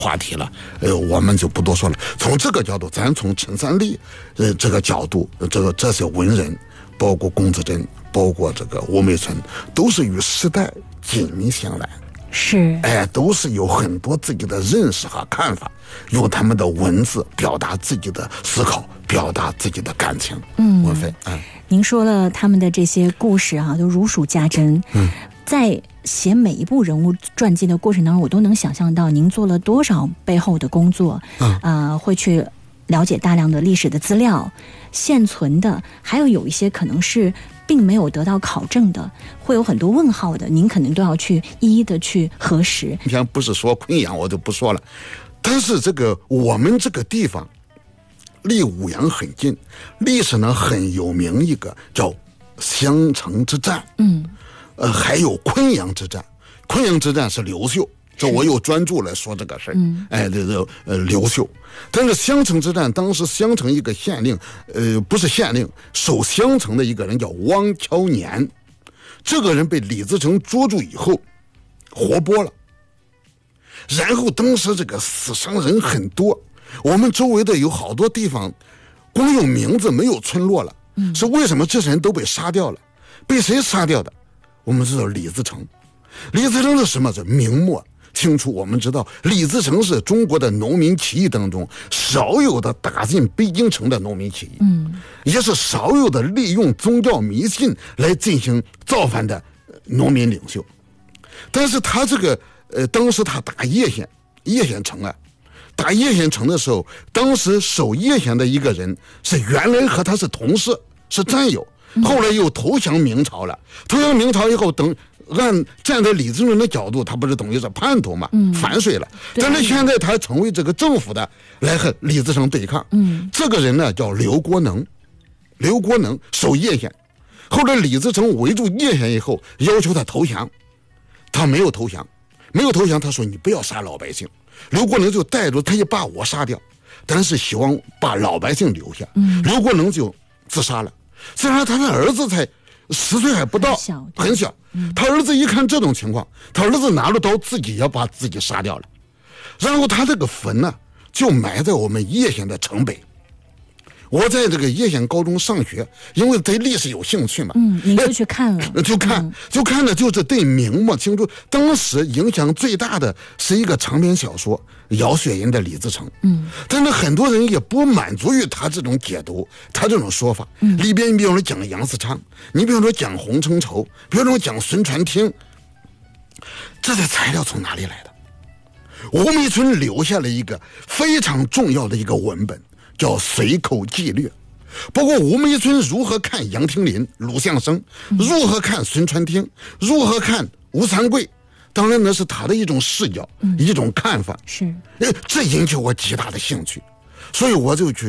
话题了，我们就不多说了。从这个角度，咱从陈三立这个角度，这些文人，包括龚自珍，包括这个吴梅村，都是与时代紧密相连。 是， 都是有很多自己的认识和看法，用他们的文字表达自己的思考，表达自己的感情。文飞， 您说了他们的这些故事啊，都如数家珍。在写每一部人物传记的过程当中，我都能想象到您做了多少背后的工作。会去了解大量的历史的资料，现存的，还有一些可能是并没有得到考证的，会有很多问号的，您可能都要去一一的去核实。 你像不是说昆阳我就不说了，但是这个我们这个地方离武阳很近，历史呢很有名，一个叫襄城之战，还有昆阳之战。昆阳之战是刘秀，这我有专注来说这个事儿。刘秀。但是襄城之战，当时襄城一个县令，不是县令，守襄城的一个人叫汪乔年，这个人被李自成捉住以后活剥了，然后当时这个死伤人很多，我们周围的有好多地方光有名字没有村落了。是为什么这些人都被杀掉了？被谁杀掉的？我们知道李自成。李自成是什么？是明末清初，我们知道李自成是中国的农民起义当中少有的打进北京城的农民起义，也是少有的利用宗教迷信来进行造反的农民领袖。但是他这个当时他打叶县城啊，打叶县城的时候，当时守叶县的一个人是原来和他是同事，是战友，后来又投降明朝了。投降明朝以后，按站在李自成的角度，他不是等于是叛徒嘛，反水了。但是现在他成为这个政府的来和李自成对抗。这个人呢叫刘国能守叶县，后来李自成围住叶县以后，要求他投降，他没有投降。他说你不要杀老百姓。刘国能就带着他也把我杀掉，但是希望把老百姓留下。刘国能就自杀了。虽然他的儿子才10岁还不到，很小。他儿子一看这种情况，他儿子拿着刀自己要把自己杀掉了。然后他这个坟呢就埋在我们叶县的城北。我在这个叶县高中上学，因为对历史有兴趣嘛， 你就去看了， 就看的就是对明末清初当时影响最大的是一个长篇小说《姚雪银的李自成》。但是很多人也不满足于他这种解读，他这种说法。里边你比方说讲杨嗣昌，你比方说讲洪承畴，比方说讲孙传庭，这些材料从哪里来的？吴梅村留下了一个非常重要的一个文本，叫随口记略。包括吴梅村如何看杨廷林、鲁相生，如何看孙传庭，如何看吴三桂，当然那是他的一种视角，一种看法。 是， 这引起我极大的兴趣，所以我就去